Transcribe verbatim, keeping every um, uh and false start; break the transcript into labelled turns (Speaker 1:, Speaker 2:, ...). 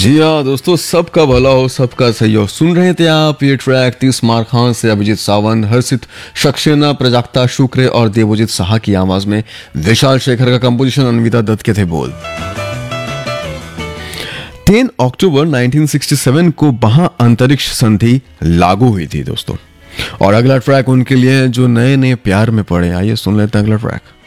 Speaker 1: जी हाँ दोस्तों, सबका भला हो, सबका सही हो। सुन रहे थे आप ये ट्रैक तीस मार खान से अभिजीत सावंत, हर्षित सक्सेना, प्रजाक्ता शुक्रे और देवजीत साहा की आवाज में। विशाल शेखर का कंपोजिशन, अनविता दत्त के थे बोल। दस अक्टूबर उन्नीस सौ सरसठ को वहां अंतरिक्ष संधि लागू हुई थी दोस्तों। और अगला ट्रैक उनके लिए है जो नए नए प्यार में पड़े। आइए सुन लेते हैं अगला ट्रैक।